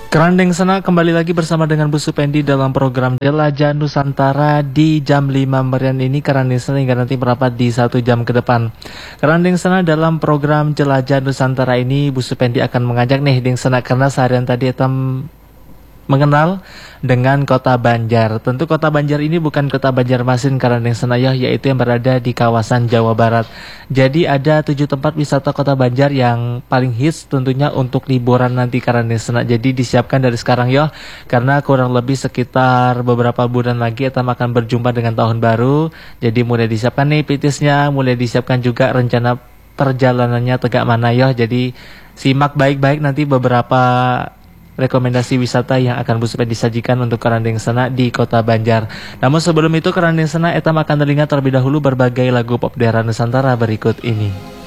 Kerandeng Sana kembali lagi bersama dengan Bu Supendi dalam program Jelajah Nusantara di jam 5 merian ini. Kerandeng Sana hingga nanti merapat di 1 jam ke depan. Kerandeng Sana dalam program Jelajah Nusantara ini Bu Supendi akan mengajak nih Deng Sana karena seharian tadi etam mengenal dengan Kota Banjar. Tentu Kota Banjar ini bukan Kota Banjarmasin Kerandeng Senayah, yaitu yang berada di kawasan Jawa Barat. Jadi ada 7 tempat wisata Kota Banjar yang paling hits tentunya untuk liburan nanti Kerandeng Sena. Jadi disiapkan dari sekarang ya, karena kurang lebih sekitar beberapa bulan lagi kita akan berjumpa dengan tahun baru. Jadi mulai disiapkan nih pitisnya, mulai disiapkan juga rencana perjalanannya tegak mana ya. Jadi simak baik-baik nanti beberapa rekomendasi wisata yang akan Bu Supendi disajikan untuk Kerandeng Sena di Kota Banjar. Namun sebelum itu Kerandeng Sena etam akan terdengar terlebih dahulu berbagai lagu pop daerah Nusantara berikut ini.